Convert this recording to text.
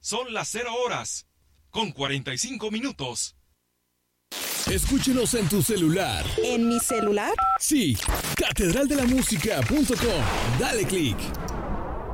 Son las 0:45. Escúchenos en tu celular. ¿En mi celular? Sí, catedraldelamusica.com. Dale click.